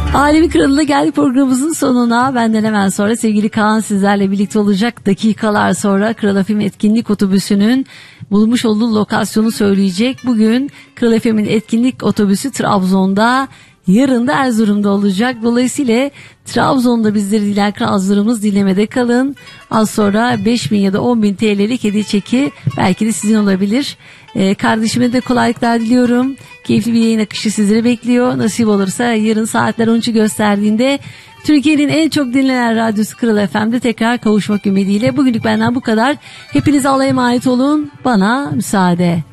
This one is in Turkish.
Alemin Kralı'na geldik programımızın sonuna. Benden hemen sonra sevgili Kaan sizlerle birlikte olacak. Dakikalar sonra Kral FM etkinlik otobüsünün bulmuş olduğu lokasyonu söyleyecek. Bugün Kral FM'in etkinlik otobüsü Trabzon'da, yarın da Erzurum'da olacak. Dolayısıyla Trabzon'da bizleri diler Erzurum'uz dinlemede kalın. Az sonra 5.000 ya da 10.000 TL'lik hediye çeki belki de sizin olabilir. Kardeşime de kolaylıklar diliyorum. Keyifli bir yayın akışı sizleri bekliyor. Nasip olursa yarın saatler 13'ü gösterdiğinde Türkiye'nin en çok dinlenen radyosu Kral FM'de tekrar kavuşmak ümidiyle. Bugünlük benden bu kadar. Hepiniz Allah'a emanet olun. Bana müsaade.